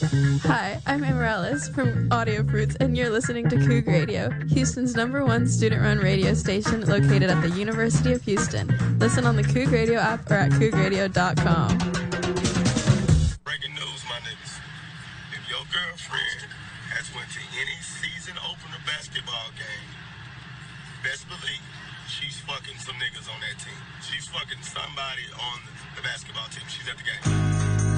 Hi, I'm Amaryllis from Audio Fruits, and you're listening to Coug Radio, Houston's #1 student-run radio station located at the University of Houston. Listen on the Coug Radio app or at cougradio.com. Breaking news, my niggas. If your girlfriend has went to any season opener basketball game, best believe she's fucking some niggas on that team. She's fucking somebody on the basketball team. She's at the game.